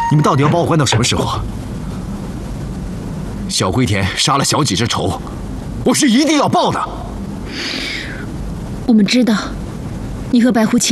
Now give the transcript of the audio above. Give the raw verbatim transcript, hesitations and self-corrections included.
你们到底要把我关到什么时候？小龟田杀了小几之仇，我是一定要报的。 我们知道，你和白狐清。